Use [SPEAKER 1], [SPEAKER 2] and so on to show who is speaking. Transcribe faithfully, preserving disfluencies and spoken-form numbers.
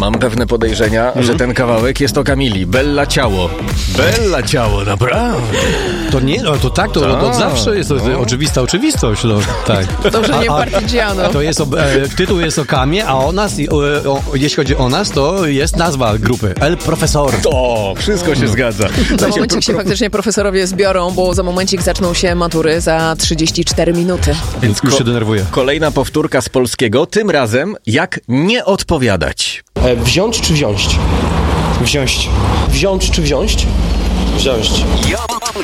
[SPEAKER 1] Mam pewne podejrzenia, mm. że ten kawałek jest o Kamili. Bella Ciało. Bella Ciało, naprawdę.
[SPEAKER 2] To nie, no to tak, to Ta. od zawsze jest to, to oczywista oczywistość. No, tak.
[SPEAKER 3] Dobrze, nie Partigiano.
[SPEAKER 2] To jest o, e, tytuł jest o Kamie, a o nas, o, o, jeśli chodzi o nas, to jest nazwa grupy. El Profesor.
[SPEAKER 1] O, wszystko się no. zgadza.
[SPEAKER 3] Za momencik się faktycznie profesorowie zbiorą, bo za momencik zaczną się matury za trzydzieści cztery minuty.
[SPEAKER 2] Więc już ko- się denerwuję.
[SPEAKER 1] Kolejna powtórka z polskiego, tym razem jak nie odpowiadać.
[SPEAKER 4] E, wziąć czy wziąć?
[SPEAKER 5] Wziąć.
[SPEAKER 4] Wziąć czy wziąć?
[SPEAKER 5] Wziąć.